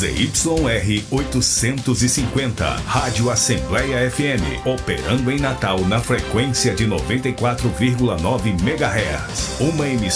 ZYR 850, Rádio Assembleia FM, operando em Natal na frequência de 94,9 MHz. Uma emissora